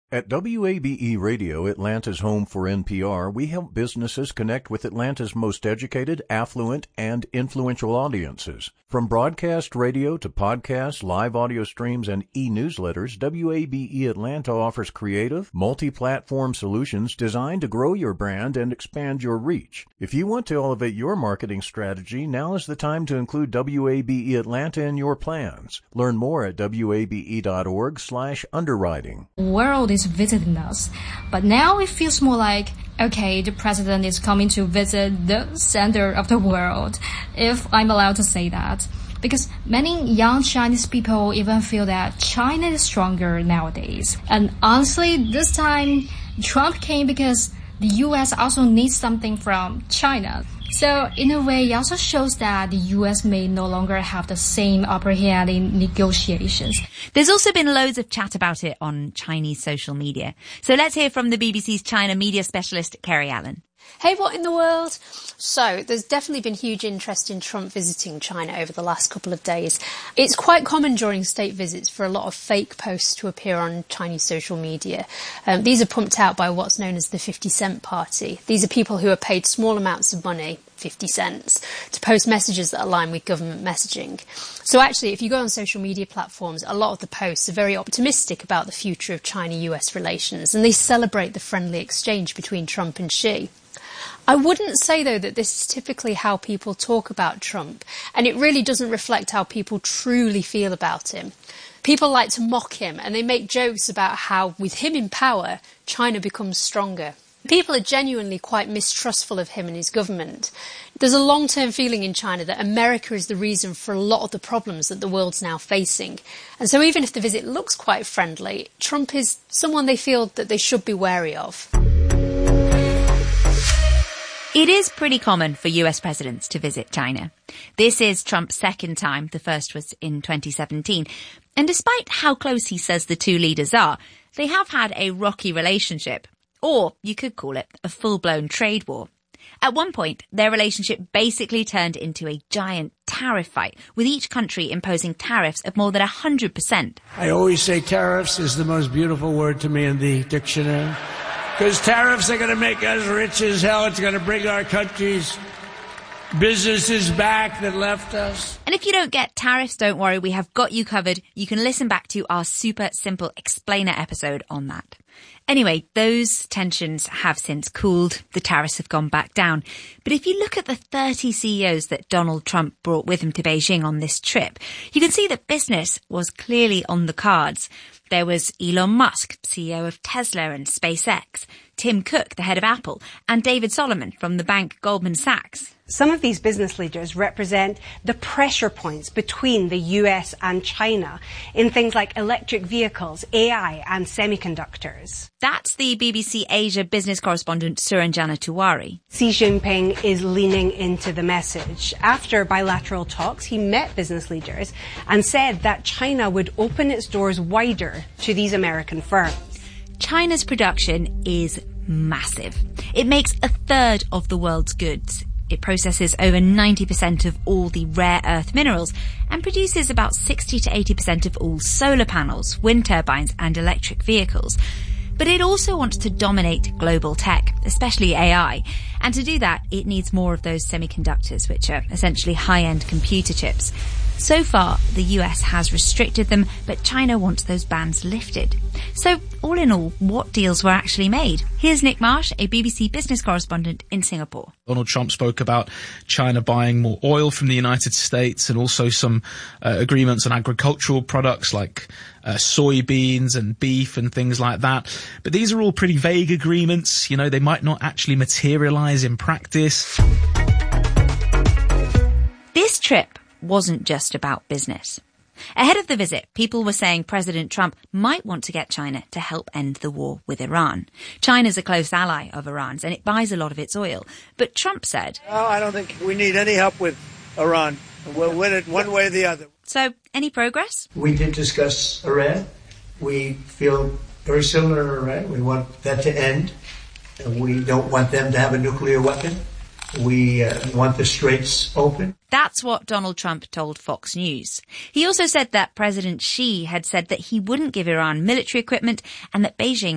At WABE Radio, Atlanta's home for NPR, we help businesses connect with Atlanta's most educated, affluent, and influential audiences. From broadcast radio to podcasts, live audio streams, and e-newsletters, WABE Atlanta offers creative, multi-platform solutions designed to grow your brand and expand your reach. If you want to elevate your marketing strategy, now is the time to include WABE Atlanta in your plans. Learn more at wabe.org/underwriting. World is visiting us, but now it feels more like, okay, the president is coming to visit the center of the world, if I'm allowed to say that. Because many young Chinese people even feel that China is stronger nowadays. And honestly, this time, Trump came because the U.S. also needs something from China. So, in a way, it also shows that the U.S. may no longer have the same upper hand in negotiations. There's also been loads of chat about it on Chinese social media. So let's hear from the BBC's China media specialist, Kerry Allen. Hey, what in the world? So, there's definitely been huge interest in Trump visiting China over the last couple of days. It's quite common during state visits for a lot of fake posts to appear on Chinese social media. These are pumped out by what's known as the 50 Cent Party. These are people who are paid small amounts of money, 50 cents, to post messages that align with government messaging. So actually, if you go on social media platforms, a lot of the posts are very optimistic about the future of China-US relations, and they celebrate the friendly exchange between Trump and Xi. I wouldn't say, though, that this is typically how people talk about Trump, and it really doesn't reflect how people truly feel about him. People like to mock him, and they make jokes about how, with him in power, China becomes stronger. People are genuinely quite mistrustful of him and his government. There's a long-term feeling in China that America is the reason for a lot of the problems that the world's now facing. And so even if the visit looks quite friendly, Trump is someone they feel that they should be wary of. It is pretty common for US presidents to visit China. This is Trump's second time. The first was in 2017. And despite how close he says the two leaders are, they have had a rocky relationship. Or you could call it a full-blown trade war. At one point, their relationship basically turned into a giant tariff fight, with each country imposing tariffs of more than 100%. I always say tariffs is the most beautiful word to me in the dictionary. Because tariffs are going to make us rich as hell. It's going to bring our country's businesses back that left us. And if you don't get tariffs, don't worry, we have got you covered. You can listen back to our super simple explainer episode on that. Anyway, those tensions have since cooled. The tariffs have gone back down. But if you look at the 30 CEOs that Donald Trump brought with him to Beijing on this trip, you can see that business was clearly on the cards. There was Elon Musk, CEO of Tesla and SpaceX, Tim Cook, the head of Apple, and David Solomon from the bank Goldman Sachs. Some of these business leaders represent the pressure points between the US and China in things like electric vehicles, AI and semiconductors. That's the BBC Asia business correspondent Suranjana Tiwari. Xi Jinping is leaning into the message. After bilateral talks, he met business leaders and said that China would open its doors wider to these American firms. China's production is massive. It makes a third of the world's goods. It processes over 90% of all the rare earth minerals and produces about 60 to 80% of all solar panels, wind turbines and electric vehicles. But it also wants to dominate global tech, especially AI. And to do that, it needs more of those semiconductors, which are essentially high-end computer chips. So far, the US has restricted them, but China wants those bans lifted. So, all in all, what deals were actually made? Here's Nick Marsh, a BBC business correspondent in Singapore. Donald Trump spoke about China buying more oil from the United States and also some agreements on agricultural products like soybeans and beef and things like that. But these are all pretty vague agreements. You know, they might not actually materialize in practice. This trip wasn't just about business. Ahead of the visit, people were saying President Trump might want to get China to help end the war with Iran. China's a close ally of Iran's and it buys a lot of its oil. But Trump said, I don't think we need any help with Iran. We'll win it one way or the other. So, any progress? We did discuss Iran. We feel very similar to Iran. We want that to end. We don't want them to have a nuclear weapon. We want the straits open. That's what Donald Trump told Fox News. He also said that President Xi had said that he wouldn't give Iran military equipment and that Beijing